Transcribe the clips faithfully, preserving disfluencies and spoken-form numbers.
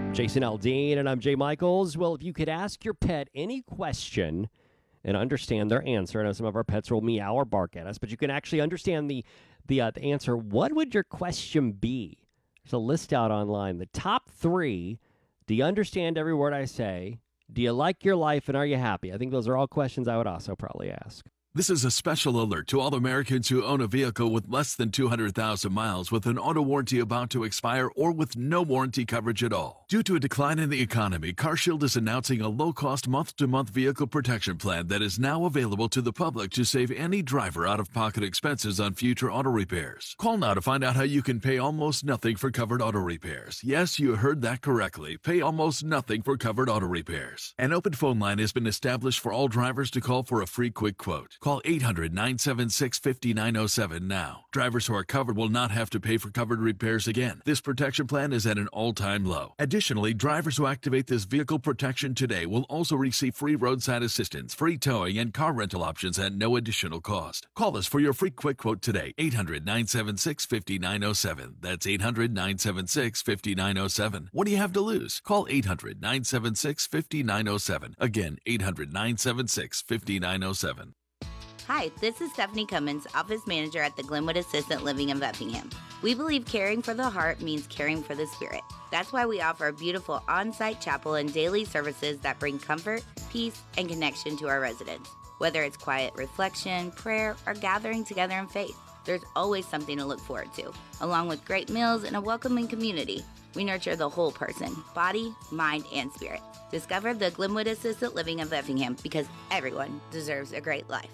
Jason Aldean, and I'm Jay Michaels. Well, if you could ask your pet any question and understand their answer, I know some of our pets will meow or bark at us, but you can actually understand the the, uh, the answer. What would your question be? There's a list out online. The top three. Do you understand every word I say? Do you like your life, and are you happy? I think those are all questions I would also probably ask. This is a special alert to all Americans who own a vehicle with less than two hundred thousand miles with an auto warranty about to expire or with no warranty coverage at all. Due to a decline in the economy, CarShield is announcing a low-cost month-to-month vehicle protection plan that is now available to the public to save any driver out-of-pocket expenses on future auto repairs. Call now to find out how you can pay almost nothing for covered auto repairs. Yes, you heard that correctly. Pay almost nothing for covered auto repairs. An open phone line has been established for all drivers to call for a free quick quote. Call eight hundred, nine seven six, five nine zero seven now. Drivers who are covered will not have to pay for covered repairs again. This protection plan is at an all-time low. Additionally, drivers who activate this vehicle protection today will also receive free roadside assistance, free towing, and car rental options at no additional cost. Call us for your free quick quote today. eight hundred, nine seven six, five nine zero seven. That's eight hundred, nine seven six, five nine zero seven. What do you have to lose? Call eight hundred, nine seven six, five nine zero seven. Again, eight hundred, nine seven six, five nine zero seven. Hi, this is Stephanie Cummins, Office Manager at the Glenwood Assisted Living of Effingham. We believe caring for the heart means caring for the spirit. That's why we offer a beautiful on-site chapel and daily services that bring comfort, peace, and connection to our residents. Whether it's quiet reflection, prayer, or gathering together in faith, there's always something to look forward to, along with great meals and a welcoming community. We nurture the whole person, body, mind, and spirit. Discover the Glenwood Assisted Living of Effingham because everyone deserves a great life.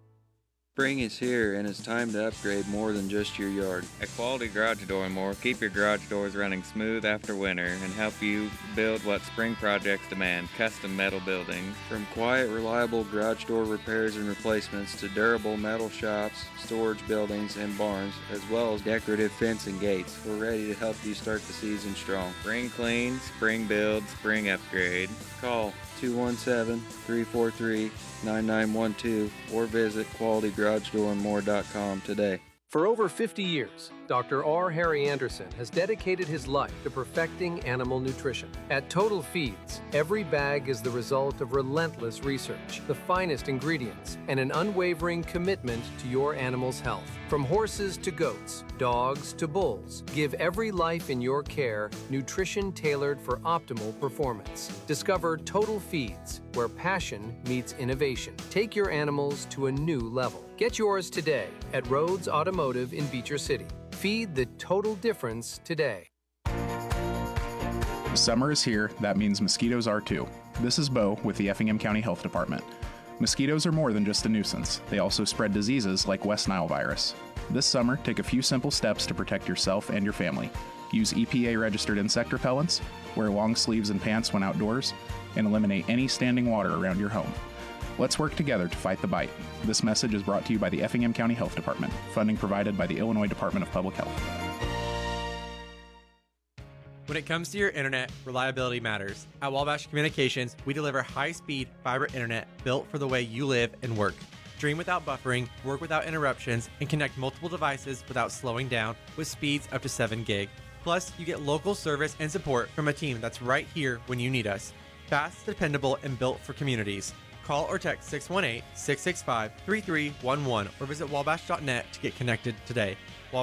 Spring is here, and it's time to upgrade more than just your yard. At Quality Garage Door and More, keep your garage doors running smooth after winter and help you build what spring projects demand, custom metal buildings. From quiet, reliable garage door repairs and replacements to durable metal shops, storage buildings, and barns, as well as decorative fence and gates, we're ready to help you start the season strong. Spring clean, spring build, spring upgrade. Call two one seven, three four three, nine nine one two or visit quality garage door and more dot com today. For over fifty years, Doctor R. Harry Anderson has dedicated his life to perfecting animal nutrition. At Total Feeds, every bag is the result of relentless research, the finest ingredients, and an unwavering commitment to your animal's health. From horses to goats, dogs to bulls, give every life in your care nutrition tailored for optimal performance. Discover Total Feeds, where passion meets innovation. Take your animals to a new level. Get yours today at Rhodes Automotive in Beecher City. Feed the total difference today. Summer is here. That means mosquitoes are too. This is Bo with the Effingham County Health Department. Mosquitoes are more than just a nuisance. They also spread diseases like West Nile virus. This summer, take a few simple steps to protect yourself and your family. Use E P A-registered insect repellents, wear long sleeves and pants when outdoors, and eliminate any standing water around your home. Let's work together to fight the bite. This message is brought to you by the Effingham County Health Department. Funding provided by the Illinois Department of Public Health. When it comes to your internet, reliability matters. At Wabash Communications, we deliver high-speed fiber internet built for the way you live and work. Stream without buffering, work without interruptions, and connect multiple devices without slowing down with speeds up to seven gig. Plus, you get local service and support from a team that's right here when you need us. Fast, dependable, and built for communities. Call or text six one eight, six six five, three three one one or visit wabash dot net to get connected today.